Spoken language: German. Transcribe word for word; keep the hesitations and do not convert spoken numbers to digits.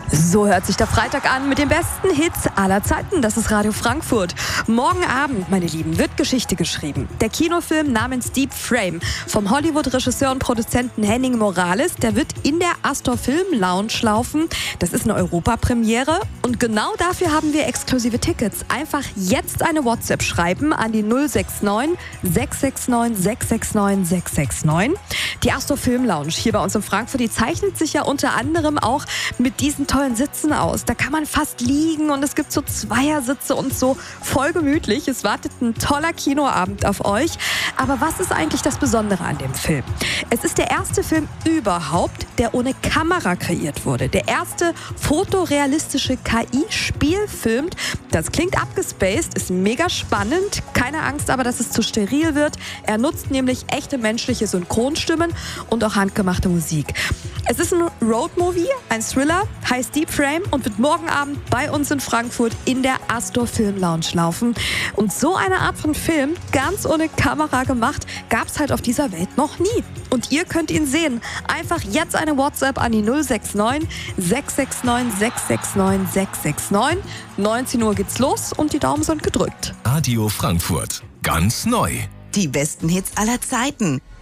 So hört sich der Freitag an mit den besten Hits aller Zeiten. Das ist Radio Frankfurt. Morgen Abend, meine Lieben, wird Geschichte geschrieben. Der Kinofilm namens Deep Frame vom Hollywood-Regisseur und Produzenten Henning Morales, der wird in der Astor Film Lounge laufen. Das ist eine Europapremiere und genau dafür haben wir exklusive Tickets. Einfach jetzt eine WhatsApp schreiben an die null sechs neun sechs sechs neun sechs sechs neun sechs sechs neun. Die Astor Film Lounge hier bei uns in Frankfurt, die zeichnet sich ja unter anderem auch mit diesen tollen Sitzen aus. Da kann man fast liegen und es gibt so Zweiersitze und so, voll gemütlich. Es wartet ein toller Kinoabend auf euch. Aber was ist eigentlich das Besondere an dem Film? Es ist der erste Film überhaupt, der ohne Kamera kreiert wurde. Der erste fotorealistische K I-Spielfilm. Das klingt abgespaced, ist mega spannend. Keine Angst aber, dass es zu steril wird. Er nutzt nämlich echte menschliche Synchronstimmen und auch handgemachte Musik. Es ist ein Roadmovie, ein Thriller, heißt Deep Frame und wird morgen Abend bei uns in Frankfurt in der Astor Film Lounge laufen. Und so eine Art von Film, ganz ohne Kamera gemacht, gab es halt auf dieser Welt noch nie. Und ihr könnt ihn sehen. Einfach jetzt eine WhatsApp an die null sechs neun sechs sechs neun sechs sechs neun sechs sechs neun. neunzehn Uhr geht's los und die Daumen sind gedrückt. Radio Frankfurt. Ganz neu. Die besten Hits aller Zeiten.